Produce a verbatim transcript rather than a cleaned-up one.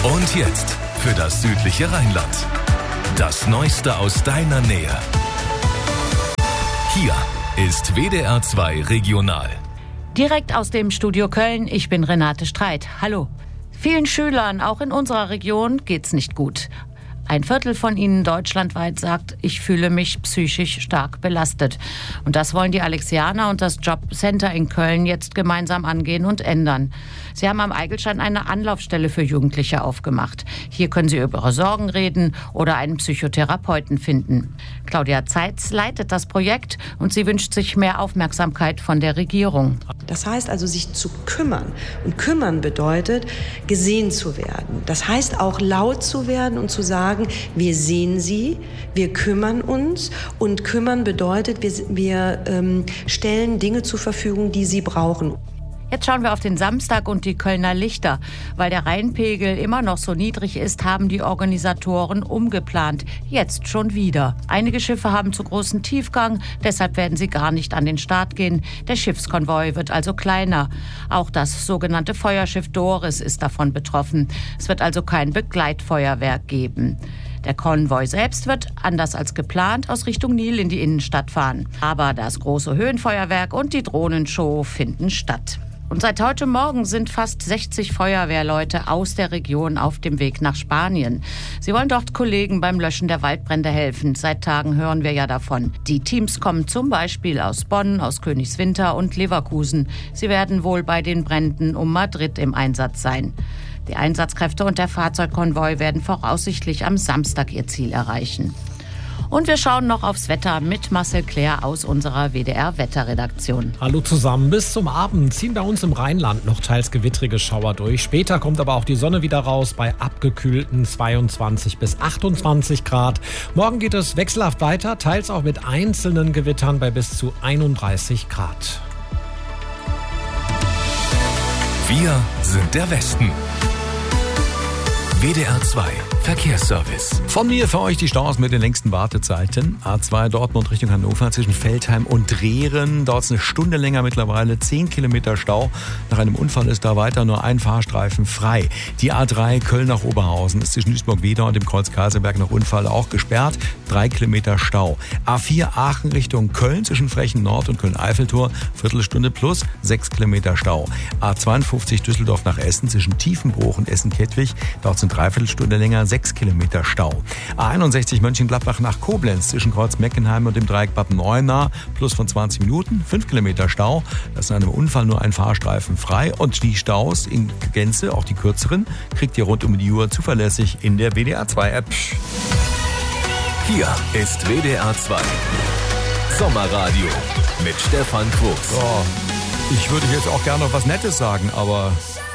Und jetzt für das südliche Rheinland. Das Neueste aus deiner Nähe. Hier ist W D R zwei Regional. Direkt aus dem Studio Köln, ich bin Renate Streit. Hallo. Vielen Schülern, auch in unserer Region, geht's nicht gut. Ein Viertel von ihnen deutschlandweit sagt, ich fühle mich psychisch stark belastet. Und das wollen die Alexianer und das Jobcenter in Köln jetzt gemeinsam angehen und ändern. Sie haben am Eigelstein eine Anlaufstelle für Jugendliche aufgemacht. Hier können sie über ihre Sorgen reden oder einen Psychotherapeuten finden. Claudia Zeitz leitet das Projekt und sie wünscht sich mehr Aufmerksamkeit von der Regierung. Das heißt also, sich zu kümmern. Und kümmern bedeutet, gesehen zu werden. Das heißt auch, laut zu werden und zu sagen, wir sehen Sie, wir kümmern uns. Und kümmern bedeutet, wir, wir ähm, stellen Dinge zur Verfügung, die Sie brauchen. Jetzt schauen wir auf den Samstag und die Kölner Lichter. Weil der Rheinpegel immer noch so niedrig ist, haben die Organisatoren umgeplant. Jetzt schon wieder. Einige Schiffe haben zu großen Tiefgang, deshalb werden sie gar nicht an den Start gehen. Der Schiffskonvoi wird also kleiner. Auch das sogenannte Feuerschiff Doris ist davon betroffen. Es wird also kein Begleitfeuerwerk geben. Der Konvoi selbst wird, anders als geplant, aus Richtung Nil in die Innenstadt fahren. Aber das große Höhenfeuerwerk und die Drohnenshow finden statt. Und seit heute Morgen sind fast sechzig Feuerwehrleute aus der Region auf dem Weg nach Spanien. Sie wollen dort Kollegen beim Löschen der Waldbrände helfen. Seit Tagen hören wir ja davon. Die Teams kommen zum Beispiel aus Bonn, aus Königswinter und Leverkusen. Sie werden wohl bei den Bränden um Madrid im Einsatz sein. Die Einsatzkräfte und der Fahrzeugkonvoi werden voraussichtlich am Samstag ihr Ziel erreichen. Und wir schauen noch aufs Wetter mit Marcel Claire aus unserer W D R-Wetterredaktion. Hallo zusammen. Bis zum Abend ziehen bei uns im Rheinland noch teils gewittrige Schauer durch. Später kommt aber auch die Sonne wieder raus bei abgekühlten zweiundzwanzig bis achtundzwanzig Grad. Morgen geht es wechselhaft weiter, teils auch mit einzelnen Gewittern bei bis zu einunddreißig Grad. Wir sind der Westen. W D R zwei Verkehrsservice. Von mir für euch die Staus mit den längsten Wartezeiten. A zwei Dortmund Richtung Hannover zwischen Veltheim und Drehren. Dauert es eine Stunde länger mittlerweile. zehn Kilometer Stau. Nach einem Unfall ist da weiter nur ein Fahrstreifen frei. Die A drei Köln nach Oberhausen ist zwischen Duisburg-Wedau und dem Kreuz Kaiserberg nach Unfall auch gesperrt. drei Kilometer Stau. A vier Aachen Richtung Köln zwischen Frechen Nord und Köln-Eiffeltor. Viertelstunde plus sechs Kilometer Stau. A zweiundfünfzig Düsseldorf nach Essen zwischen Tiefenbruch und Essen-Kettwig. Dauert es eine Dreiviertelstunde länger. sechs Kilometer Stau. A einundsechzig Mönchengladbach nach Koblenz zwischen Kreuz Meckenheim und dem Dreieck Bad Neuenahr plus von zwanzig Minuten, fünf Kilometer Stau. Das ist in einem Unfall nur ein Fahrstreifen frei und die Staus in Gänze, auch die kürzeren, kriegt ihr rund um die Uhr zuverlässig in der W D R zwei App. Hier ist W D R zwei Sommerradio mit Stefan Quos. So, ich würde jetzt auch gerne noch was Nettes sagen, aber